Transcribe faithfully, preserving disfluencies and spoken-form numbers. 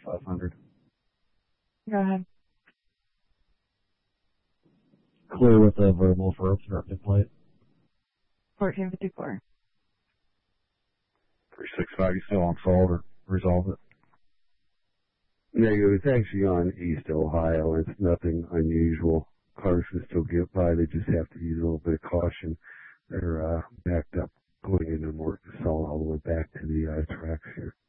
five hundred. Go ahead. Clear with the verbal for obstructed plate. fourteen fifty-four. three six five, you still on solve or resolve it? Negative. It's actually on East Ohio. It's nothing unusual. Cars can still get by. They just have to use a little bit of caution. They're uh, backed up going into Morton Salt all the way back to the uh, tracks here.